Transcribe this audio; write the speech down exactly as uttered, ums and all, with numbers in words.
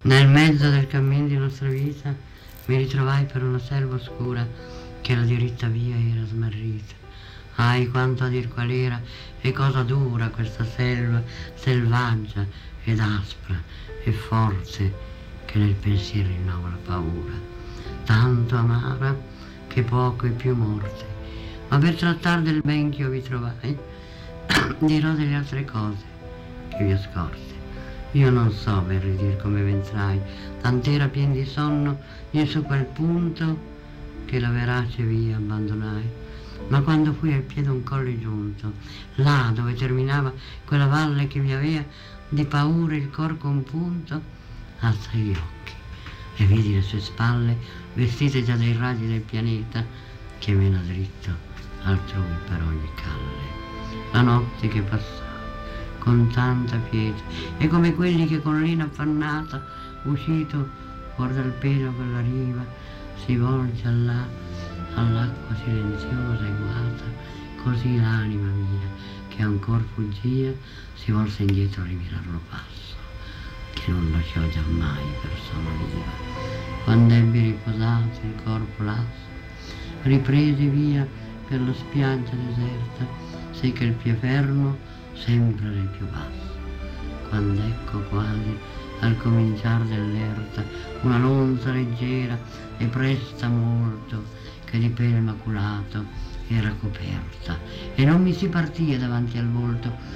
Nel mezzo del cammin di nostra vita mi ritrovai per una selva oscura che la diritta via era smarrita. Ahi, quanto a dir qual era e cosa dura questa selva selvaggia ed aspra e forte che nel pensiero rinnova la paura, tanto amara che poco è più morte. Ma per trattar del ben che io vi trovai dirò delle altre cose che vi ho scorse. Io non so per ridir come ventrai, tant'era pien di sonno io su quel punto che la verace via abbandonai. Ma quando fui al piede un colle giunto, là dove terminava quella valle che mi aveva di paura il cor compunto, alzai gli occhi e vidi le sue spalle vestite già dai raggi del pianeta che mena dritto altrui per ogni calle. La notte che passava con tanta pietà e come quelli che con l'ina affannata uscito fuori dal pelo per la riva si volge allà all'acqua silenziosa e guata, così l'anima mia che ancor fuggia si volse indietro a rimirar lo passo che non lasciò giammai persona viva. Quando ebbi riposato il corpo lasso riprese via per la spiaggia deserta, sì che il pie fermo sempre nel più basso, quando ecco quasi al cominciar dell'erta una lonza leggera e presta molto che di pelo maculato era coperta e non mi si partia davanti al volto